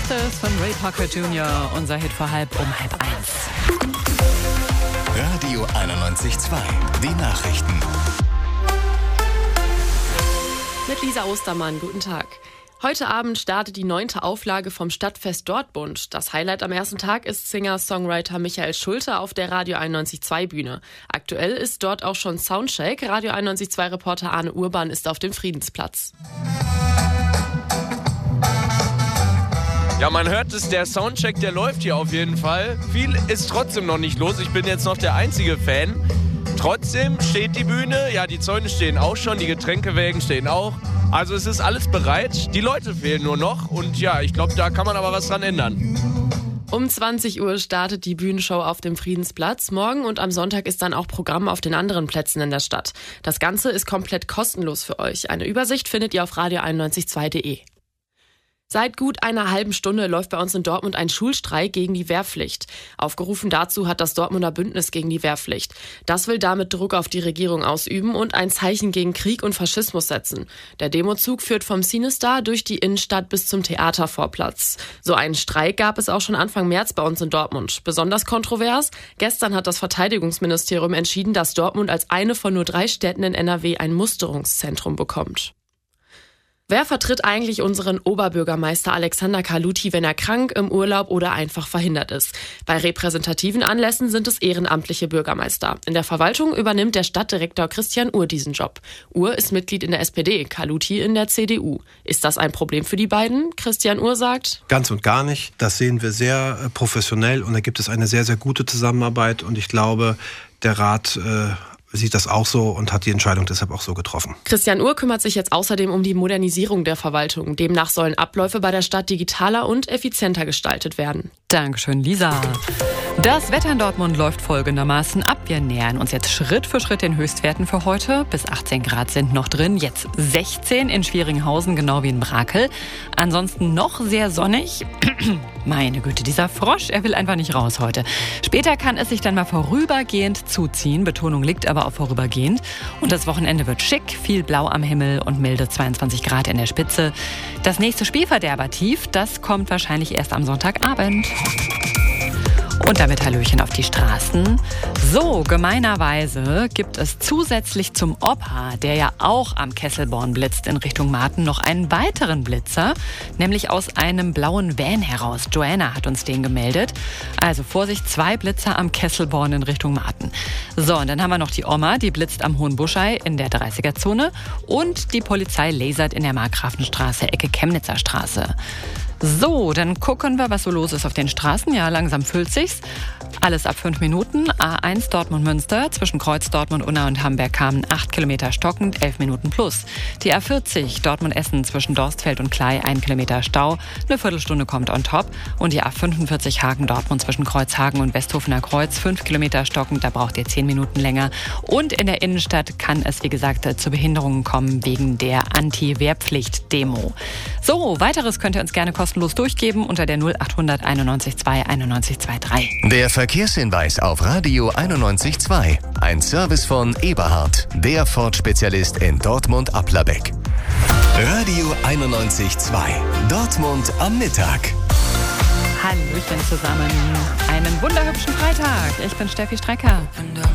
Justice von Ray Parker Jr., unser Hit vor halb eins. Radio 91.2, die Nachrichten. Mit Lisa Ostermann, guten Tag. Heute Abend startet die 9. Auflage vom Stadtfest Dortmund. Das Highlight am ersten Tag ist Singer-Songwriter Michael Schulte auf der Radio 91.2 Bühne. Aktuell ist dort auch schon Soundcheck. Radio 91.2 Reporter Arne Urban ist auf dem Friedensplatz. Ja, man hört es, der Soundcheck, der läuft hier auf jeden Fall. Viel ist trotzdem noch nicht los. Ich bin jetzt noch der einzige Fan. Trotzdem steht die Bühne, ja, die Zäune stehen auch schon, die Getränkewägen stehen auch. Also es ist alles bereit, die Leute fehlen nur noch und ja, ich glaube, da kann man aber was dran ändern. Um 20 Uhr startet die Bühnenshow auf dem Friedensplatz. Morgen und am Sonntag ist dann auch Programm auf den anderen Plätzen in der Stadt. Das Ganze ist komplett kostenlos für euch. Eine Übersicht findet ihr auf radio912.de. Seit gut einer halben Stunde läuft bei uns in Dortmund ein Schulstreik gegen die Wehrpflicht. Aufgerufen dazu hat das Dortmunder Bündnis gegen die Wehrpflicht. Das will damit Druck auf die Regierung ausüben und ein Zeichen gegen Krieg und Faschismus setzen. Der Demozug führt vom Cinestar durch die Innenstadt bis zum Theatervorplatz. So einen Streik gab es auch schon Anfang März bei uns in Dortmund. Besonders kontrovers: Gestern hat das Verteidigungsministerium entschieden, dass Dortmund als eine von nur 3 Städten in NRW ein Musterungszentrum bekommt. Wer vertritt eigentlich unseren Oberbürgermeister Alexander Kaluti, wenn er krank, im Urlaub oder einfach verhindert ist? Bei repräsentativen Anlässen sind es ehrenamtliche Bürgermeister. In der Verwaltung übernimmt der Stadtdirektor Christian Uhr diesen Job. Uhr ist Mitglied in der SPD, Kaluti in der CDU. Ist das ein Problem für die beiden? Christian Uhr sagt: Ganz und gar nicht. Das sehen wir sehr professionell und da gibt es eine sehr, sehr gute Zusammenarbeit und ich glaube, der Rat sieht das auch so und hat die Entscheidung deshalb auch so getroffen. Christian Uhr kümmert sich jetzt außerdem um die Modernisierung der Verwaltung. Demnach sollen Abläufe bei der Stadt digitaler und effizienter gestaltet werden. Dankeschön, Lisa. Das Wetter in Dortmund läuft folgendermaßen ab. Wir nähern uns jetzt Schritt für Schritt den Höchstwerten für heute. Bis 18 Grad sind noch drin. Jetzt 16 in Schwieringhausen, genau wie in Brakel. Ansonsten noch sehr sonnig. Meine Güte, dieser Frosch, er will einfach nicht raus heute. Später kann es sich dann mal vorübergehend zuziehen. Betonung liegt aber auf vorübergehend. Und das Wochenende wird schick. Viel Blau am Himmel und milde 22 Grad in der Spitze. Das nächste Spielverderber-Tief, das kommt wahrscheinlich erst am Sonntagabend. Und damit Hallöchen auf die Straßen. So, gemeinerweise gibt es zusätzlich zum Opa, der ja auch am Kesselborn blitzt in Richtung Marten, noch einen weiteren Blitzer, nämlich aus einem blauen Van heraus. Joanna hat uns den gemeldet. Also Vorsicht, 2 Blitzer am Kesselborn in Richtung Marten. So, und dann haben wir noch die Oma, die blitzt am Hohenbuschei in der 30er-Zone und die Polizei lasert in der Markgrafenstraße, Ecke Chemnitzer Straße. So, dann gucken wir, was so los ist auf den Straßen. Ja, langsam füllt sich's. Alles ab 5 Minuten. A1 Dortmund-Münster zwischen Kreuz Dortmund, Unna und Hamberg-Kamen 8 Kilometer stockend, 11 Minuten plus. Die A40 Dortmund-Essen zwischen Dorstfeld und Klei 1 Kilometer Stau, eine Viertelstunde kommt on top. Und die A45 Hagen-Dortmund zwischen Kreuzhagen und Westhofener Kreuz 5 Kilometer stockend, da braucht ihr 10 Minuten länger. Und in der Innenstadt kann es, wie gesagt, zu Behinderungen kommen wegen der Anti-Wehrpflicht-Demo. So, weiteres könnt ihr uns gerne kostenlos durchgeben unter der 0800 91 2 91 23. Der Verkehrshinweis auf Radio 91.2. Ein Service von Eberhard, der Ford-Spezialist in Dortmund-Applerbeck. Radio 91.2. Dortmund am Mittag. Hallöchen zusammen. Einen wunderhübschen Freitag. Ich bin Steffi Strecker.